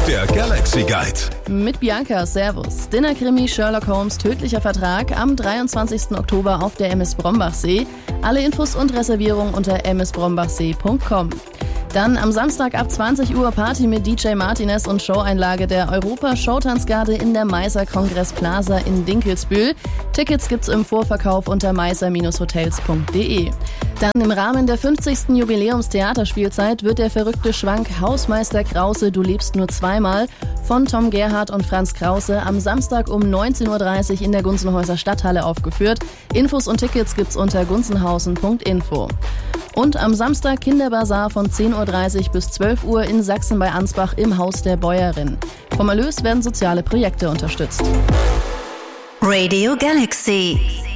Der Galaxy Guide. Mit Bianca, Servus. Dinnerkrimi Sherlock Holmes tödlicher Vertrag am 23. Oktober auf der MS Brombachsee. Alle Infos und Reservierungen unter msbrombachsee.com. Dann am Samstag ab 20 Uhr Party mit DJ Martinez und Showeinlage der Europa-Showtanzgarde in der Meißer Kongress Plaza in Dinkelsbühl. Tickets gibt's im Vorverkauf unter meißer-hotels.de. Dann im Rahmen der 50. Jubiläumstheaterspielzeit wird der verrückte Schwank Hausmeister Krause, du lebst nur zweimal von Tom Gerhardt und Franz Krause am Samstag um 19.30 Uhr in der Gunzenhäuser Stadthalle aufgeführt. Infos und Tickets gibt's unter gunzenhausen.info. Und am Samstag Kinderbazar von 10.30 Uhr bis 12 Uhr in Sachsen bei Ansbach im Haus der Bäuerin. Vom Erlös werden soziale Projekte unterstützt. Radio Galaxy.